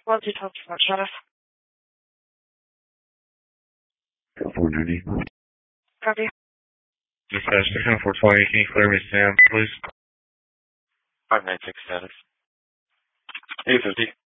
Well, you talk to sheriff. California. Copy. Dispatch 420, can you clear me Sam, please? 596 status. 850.